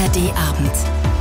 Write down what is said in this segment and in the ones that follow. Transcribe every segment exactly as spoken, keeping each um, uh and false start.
D-Abend.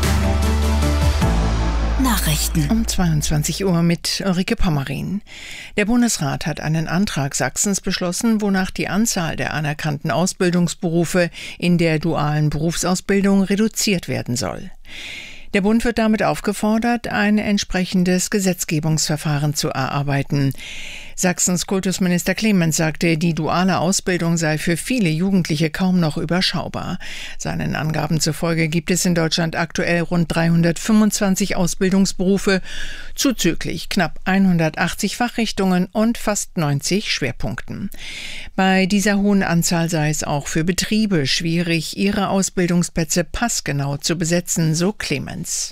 Nachrichten um zweiundzwanzig Uhr mit Ulrike Pommerin. Der Bundesrat hat einen Antrag Sachsens beschlossen, wonach die Anzahl der anerkannten Ausbildungsberufe in der dualen Berufsausbildung reduziert werden soll. Der Bund wird damit aufgefordert, ein entsprechendes Gesetzgebungsverfahren zu erarbeiten. Sachsens Kultusminister Clemens sagte, die duale Ausbildung sei für viele Jugendliche kaum noch überschaubar. Seinen Angaben zufolge gibt es in Deutschland aktuell rund dreihundertfünfundzwanzig Ausbildungsberufe, zuzüglich knapp hundertachtzig Fachrichtungen und fast neunzig Schwerpunkten. Bei dieser hohen Anzahl sei es auch für Betriebe schwierig, ihre Ausbildungsplätze passgenau zu besetzen, so Clemens.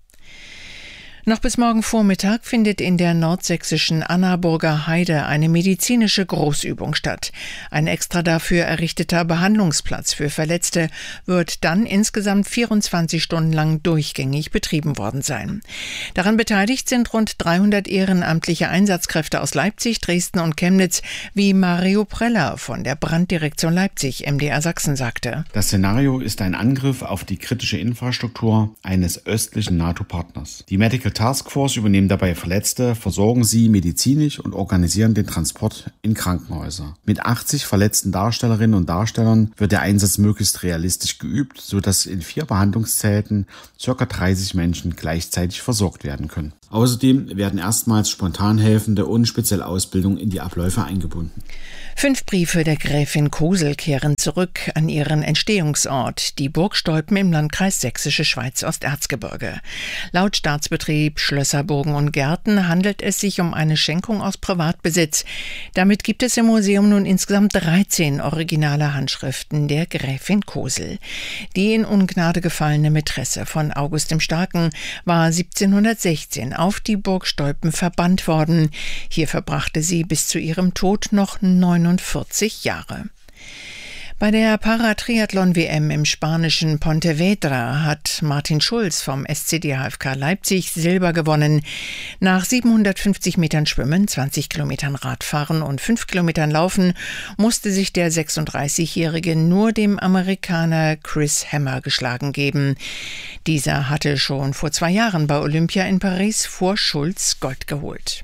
Noch bis morgen Vormittag findet in der nordsächsischen Annaburger Heide eine medizinische Großübung statt. Ein extra dafür errichteter Behandlungsplatz für Verletzte wird dann insgesamt vierundzwanzig Stunden lang durchgängig betrieben worden sein. Daran beteiligt sind rund dreihundert ehrenamtliche Einsatzkräfte aus Leipzig, Dresden und Chemnitz, wie Mario Preller von der Branddirektion Leipzig M D R Sachsen sagte. Das Szenario ist ein Angriff auf die kritische Infrastruktur eines östlichen NATO-Partners. Die Medical Taskforce übernehmen dabei Verletzte, versorgen sie medizinisch und organisieren den Transport in Krankenhäuser. Mit achtzig verletzten Darstellerinnen und Darstellern wird der Einsatz möglichst realistisch geübt, sodass in vier Behandlungszelten ca. dreißig Menschen gleichzeitig versorgt werden können. Außerdem werden erstmals Spontanhelfende und spezielle Ausbildung in die Abläufe eingebunden. Fünf Briefe der Gräfin Kosel kehren zurück an ihren Entstehungsort, die Burg Stolpen im Landkreis Sächsische Schweiz-Osterzgebirge. Laut Staatsbetrieb Schlösser, Burgen und Gärten handelt es sich um eine Schenkung aus Privatbesitz. Damit gibt es im Museum nun insgesamt dreizehn originale Handschriften der Gräfin Kosel. Die in Ungnade gefallene Mätresse von August dem Starken war siebzehnhundertsechzehn auf die Burg Stolpen verbannt worden. Hier verbrachte sie bis zu ihrem Tod noch neunundvierzig Jahre. Bei der Paratriathlon-W M im spanischen Pontevedra hat Martin Schulz vom S C D H F K Leipzig Silber gewonnen. Nach siebenhundertfünfzig Metern Schwimmen, zwanzig Kilometern Radfahren und fünf Kilometern Laufen musste sich der sechsunddreißigjährige nur dem Amerikaner Chris Hammer geschlagen geben. Dieser hatte schon vor zwei Jahren bei Olympia in Paris vor Schulz Gold geholt.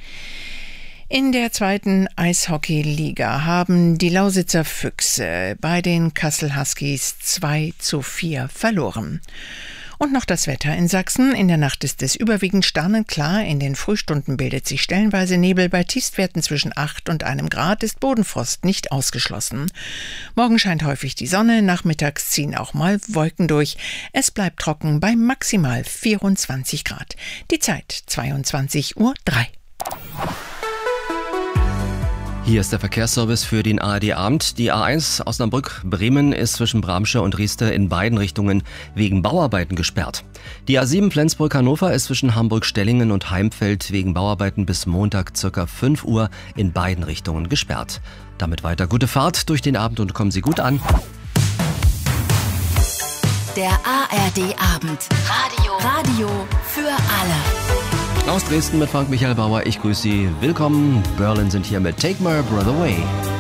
In der zweiten Eishockey-Liga haben die Lausitzer Füchse bei den Kassel Huskies zwei zu vier verloren. Und noch das Wetter in Sachsen. In der Nacht ist es überwiegend sternenklar. In den Frühstunden bildet sich stellenweise Nebel. Bei Tiefstwerten zwischen acht und einem Grad ist Bodenfrost nicht ausgeschlossen. Morgen scheint häufig die Sonne. Nachmittags ziehen auch mal Wolken durch. Es bleibt trocken bei maximal vierundzwanzig Grad. Die Zeit zweiundzwanzig Uhr drei. Hier ist der Verkehrsservice für den A R D-Abend. Die A eins Osnabrück-Bremen ist zwischen Bramsche und Rieste in beiden Richtungen wegen Bauarbeiten gesperrt. Die A sieben Flensburg-Hannover ist zwischen Hamburg-Stellingen und Heimfeld wegen Bauarbeiten bis Montag ca. fünf Uhr in beiden Richtungen gesperrt. Damit weiter gute Fahrt durch den Abend und kommen Sie gut an. Der A R D-Abend. Radio. Radio für alle. Aus Dresden mit Frank Michael Bauer. Ich grüße Sie. Willkommen. Berlin sind hier mit Take My Brother Away.